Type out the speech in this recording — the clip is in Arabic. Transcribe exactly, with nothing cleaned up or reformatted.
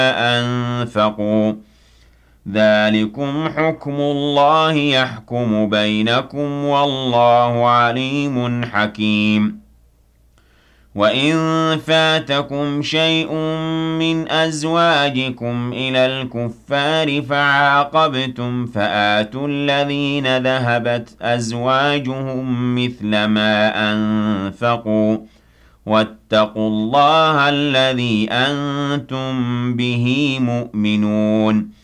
أنفقوا ذلكم حكم الله يحكم بينكم والله عليم حكيم وإن فاتكم شيء من أزواجكم إلى الكفار فعاقبتم فآتوا الذين ذهبت أزواجهم مثل ما أنفقوا واتقوا الله الذي أنتم به مؤمنون